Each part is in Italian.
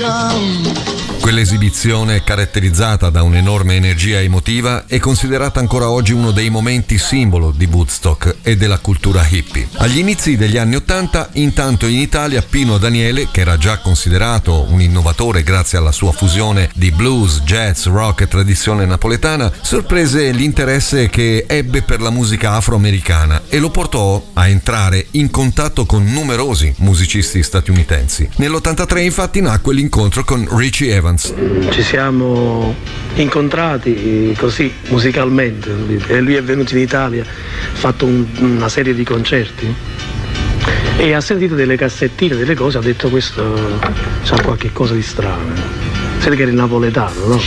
Quell'esibizione, caratterizzata da un'enorme energia emotiva, è considerata ancora oggi uno dei momenti simbolo di Woodstock e della cultura hippie. Agli inizi degli anni '80, intanto in Italia, Pino Daniele, che era già considerato un innovatore grazie alla sua fusione di blues, jazz, rock e tradizione napoletana, sorprese l'interesse che ebbe per la musica afroamericana e lo portò a entrare in contatto con numerosi musicisti statunitensi. Nell'83 infatti nacque l'incontro con Richie Evans. Ci siamo incontrati così musicalmente e lui è venuto in Italia, ha fatto una serie di concerti e ha sentito delle cassettine, delle cose, ha detto questo c'ha qualche cosa di strano. Sente che era il napoletano, no?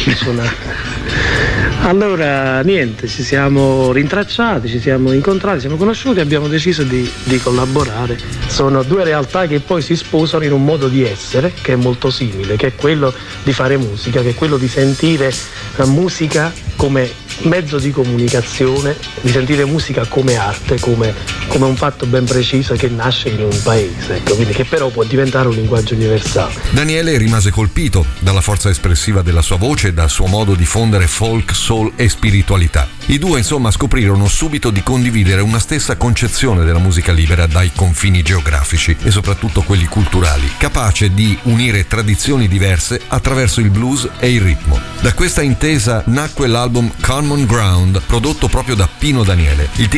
Allora niente, ci siamo rintracciati, ci siamo incontrati, siamo conosciuti e abbiamo deciso di collaborare. Sono due realtà che poi si sposano in un modo di essere che è molto simile, che è quello di fare musica, che è quello di sentire la musica come mezzo di comunicazione, di sentire musica come arte, come un fatto ben preciso che nasce in un paese, ecco, quindi che però può diventare un linguaggio universale. Daniele rimase colpito dalla forza espressiva della sua voce e dal suo modo di fondere folk, soul e spiritualità. I due insomma scoprirono subito di condividere una stessa concezione della musica libera dai confini geografici e soprattutto quelli culturali, capace di unire tradizioni diverse attraverso il blues e il ritmo. Da questa intesa nacque l'album Common Ground, prodotto proprio da Pino Daniele. Il